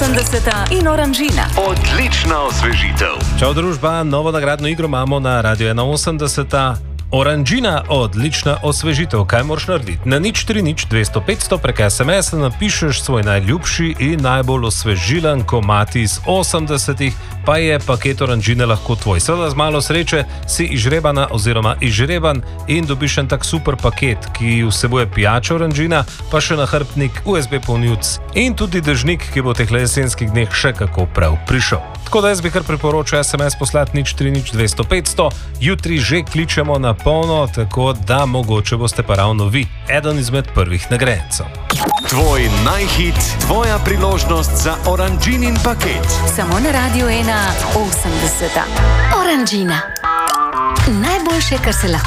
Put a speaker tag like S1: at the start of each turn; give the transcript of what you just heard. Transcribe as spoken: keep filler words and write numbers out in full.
S1: osemdeseta in Oranžina.
S2: Odlična osvežitev.
S3: Čau družba, novo nagradno igro imamo na Radio ena osemdeseta. Oranžina, odlična osvežitev. Kaj moraš narediti? Na nič tri nič dvesto petsto prek es em es napišeš svoj najljubši in najbolj osvežilen komad iz osemdesetih, pa je paket Oranžine lahko tvoj. Seveda z malo sreče si izžrebana oziroma izžreban in dobiš en tak super paket, ki vsebuje pijačo Oranžina, pa še nahrbtnik, U S B polnilec in tudi dežnik, ki bo v teh jesenskih dneh še kako prav prišel. Tako da jaz bi kar priporočil es em es poslati nič tri nič dvesto petsto, jutri že kličemo na polno, tako da mogoče boste pa ravno vi eden izmed prvih nagrajencev.
S2: Tvoj najhit, tvoja priložnost za Oranžinin paket.
S1: Samo na Radio ena osemdeseta. Oranžina. Najboljše, kar se lahko